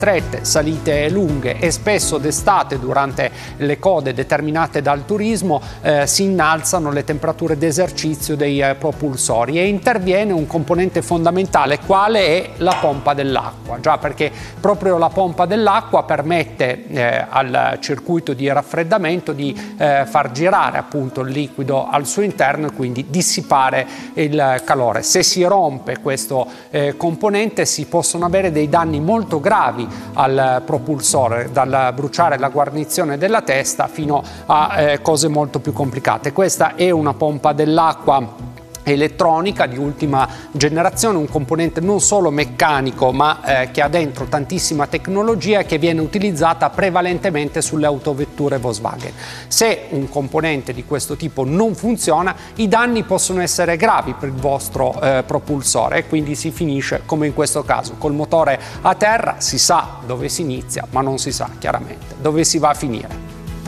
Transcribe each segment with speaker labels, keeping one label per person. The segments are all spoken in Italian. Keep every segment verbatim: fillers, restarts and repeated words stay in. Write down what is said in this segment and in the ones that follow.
Speaker 1: strette, salite lunghe e spesso d'estate durante le code determinate dal turismo eh, si innalzano le temperature d'esercizio dei eh, propulsori e interviene un componente fondamentale quale è la pompa dell'acqua, già perché proprio la pompa dell'acqua permette eh, al circuito di raffreddamento di eh, far girare appunto il liquido al suo interno e quindi dissipare il calore. Se si rompe questo eh, componente si possono avere dei danni molto gravi al propulsore, dal bruciare la guarnizione della testa fino a eh, cose molto più complicate. Questa è una pompa dell'acqua elettronica di ultima generazione, un componente non solo meccanico ma eh, che ha dentro tantissima tecnologia e che viene utilizzata prevalentemente sulle autovetture Volkswagen. Se un componente di questo tipo non funziona, i danni possono essere gravi per il vostro eh, propulsore e quindi si finisce come in questo caso, col motore a terra. Si sa dove si inizia ma non si sa chiaramente dove si va a finire.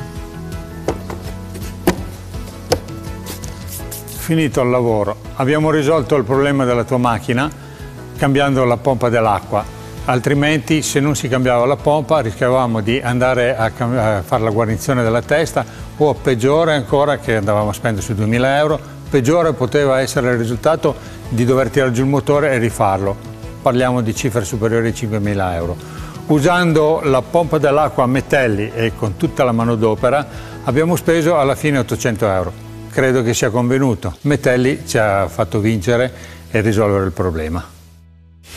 Speaker 2: Finito il lavoro, abbiamo risolto il problema della tua macchina cambiando la pompa dell'acqua, altrimenti se non si cambiava la pompa rischiavamo di andare a, a fare la guarnizione della testa o peggiore ancora, che andavamo a spendere su duemila euro, peggiore poteva essere il risultato di dover tirare giù il motore e rifarlo, parliamo di cifre superiori ai cinquemila euro. Usando la pompa dell'acqua a Metelli e con tutta la manodopera abbiamo speso alla fine ottocento euro. Credo che sia convenuto. Metelli ci ha fatto vincere e risolvere il problema.